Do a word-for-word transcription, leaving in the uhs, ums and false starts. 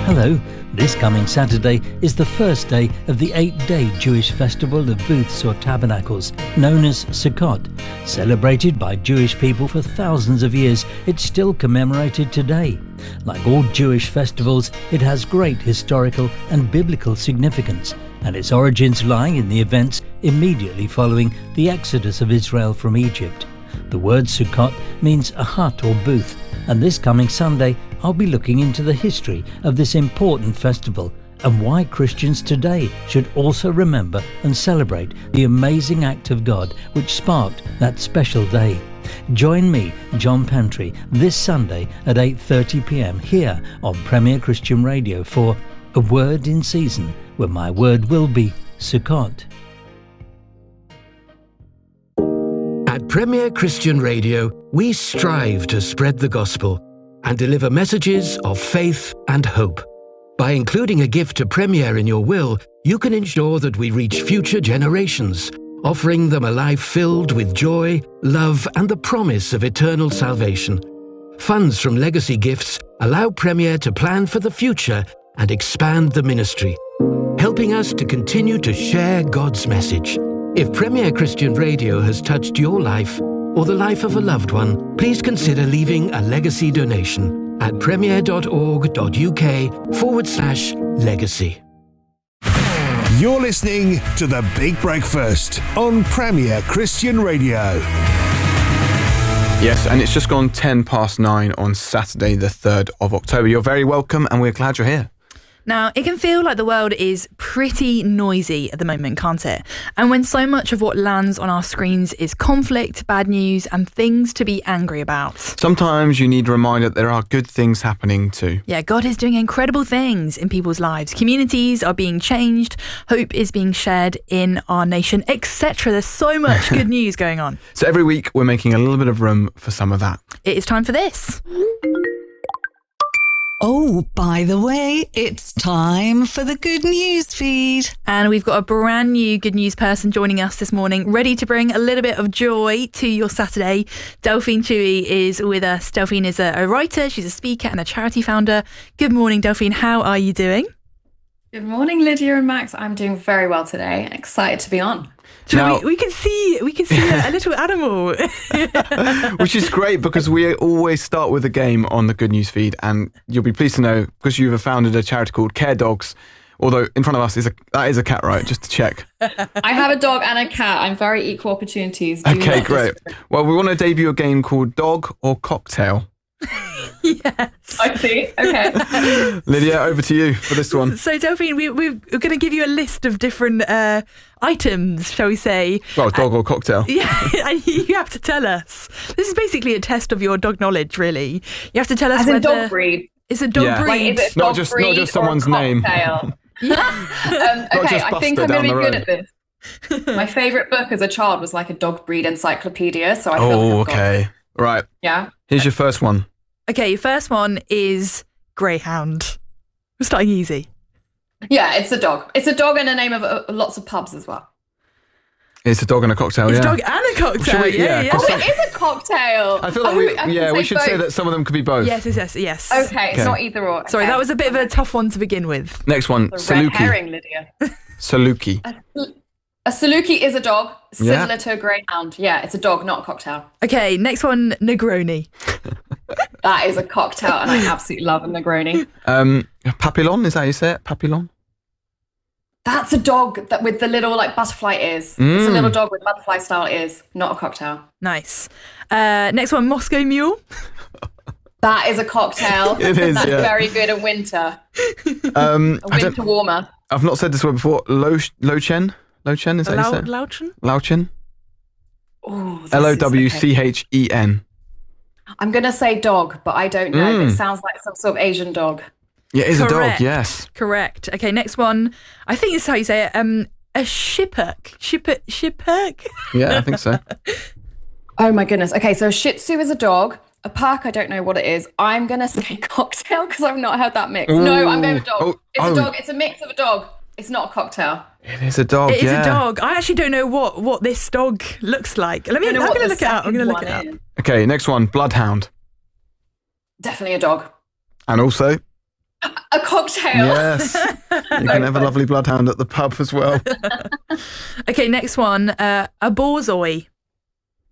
Hello, this coming Saturday is the first day of the eight-day Jewish festival of booths or tabernacles, known as Sukkot. Celebrated by Jewish people for thousands of years, it's still commemorated today. Like all Jewish festivals, it has great historical and biblical significance, and its origins lie in the events immediately following the exodus of Israel from Egypt. The word Sukkot means a hut or booth, and this coming Sunday I'll be looking into the history of this important festival and why Christians today should also remember and celebrate the amazing act of God which sparked that special day. Join me, John Pentry, this Sunday at eight thirty p m here on Premier Christian Radio for A Word in Season, where my word will be Sukkot. At Premier Christian Radio, we strive to spread the gospel and deliver messages of faith and hope. By including a gift to Premier in your will, you can ensure that we reach future generations, offering them a life filled with joy, love, and the promise of eternal salvation. Funds from legacy gifts allow Premier to plan for the future and expand the ministry, helping us to continue to share God's message. If Premier Christian Radio has touched your life or the life of a loved one, please consider leaving a legacy donation at premier.org.uk forward slash legacy. You're listening to The Big Breakfast on Premier Christian Radio. Yes, and it's just gone ten past nine on Saturday, the third of October. You're very welcome, and we're glad you're here. Now, it can feel like the world is pretty noisy at the moment, can't it? And when so much of what lands on our screens is conflict, bad news, and things to be angry about. Sometimes you need a reminder that there are good things happening too. Yeah, God is doing incredible things in people's lives. Communities are being changed, hope is being shared in our nation, et cetera. There's so much good news going on. So every week we're making a little bit of room for some of that. It is time for this. Oh, by the way, it's time for the good news feed. And we've got a brand new good news person joining us this morning, ready to bring a little bit of joy to your Saturday. Delphine Chewy is with us. Delphine is a, a writer, she's a speaker and a charity founder. Good morning, Delphine. How are you doing? Good morning, Lydia and Max. I'm doing very well today. Excited to be on. Now, we, we can see we can see a, a little animal. Which is great because we always start with a game on the Good News feed, and you'll be pleased to know because you have founded a charity called Care Dogs. Although in front of us is a that is a cat, right? Just to check. I have a dog and a cat. I'm very equal opportunities. Do okay, great. Well, we want to debut a game called Dog or Cocktail. Yes. I see. Okay. Lydia, over to you for this one. So, Delphine, we, we're going to give you a list of different uh, items, shall we say. Well, dog or cocktail. Yeah, and you have to tell us. This is basically a test of your dog knowledge, really. You have to tell us As whether... a dog breed. It's a dog yeah. breed. Like, is it not dog just, breed not just someone's name. yeah. um, okay, I think I'm going to be good at this. My favourite book as a child was like a dog breed encyclopedia, so I feel Oh, like okay. Right. Yeah. Here's your first one. Okay, your first one is Greyhound. We're starting easy. Yeah, it's a dog. It's a dog and a name of uh, lots of pubs as well. It's a dog and a cocktail, it's yeah. It's a dog and a cocktail, we, yeah. yeah, yeah. Oh, it is a cocktail. I feel like oh, we, I yeah, we should both. say that some of them could be both. Yes, yes, yes, yes. Okay, okay. it's not either or. Sorry, okay. that was a bit of a tough one to begin with. Next one, The Saluki. red herring, Lydia. Saluki. A, a Saluki is a dog, similar Yeah. to a greyhound. Yeah, it's a dog, not a cocktail. Okay, next one, Negroni. That is a cocktail, and I absolutely love a Negroni. Um, Papillon, is that how you say it? Papillon? That's a dog that with the little like butterfly ears. Mm. It's a little dog with butterfly style ears, not a cocktail. Nice. Uh, next one, Moscow Mule. That is a cocktail. It is, That's yeah. very good in winter. Um, A winter warmer. I've not said this word before. Lo Lochen? Lochen, is that how you say it? Lauchen? Lauchen? Oh, L O W C H E N. I'm going to say dog, but I don't know. Mm. It sounds like some sort of Asian dog. Yeah, it is Correct. a dog, yes. Correct. Okay, next one. I think this is how you say it. Um, a shipperk. Shipper, shipperk? Yeah, I think so. Oh my goodness. Okay, so a Shih Tzu is a dog. A perk, I don't know what it is. I'm going to say cocktail because I've not heard that mix. Ooh. No, I'm going with dog. Oh, it's oh. a dog. It's a mix of a dog. It's not a cocktail. It is a dog, It is yeah. a dog. I actually don't know what, what this dog looks like. Let me. I'm going to look it up. I'm going to look it up. Is. Okay, next one, Bloodhound. Definitely a dog. And also? A cocktail. Yes. You can have a lovely bloodhound at the pub as well. Okay, next one. Uh, a borzoi.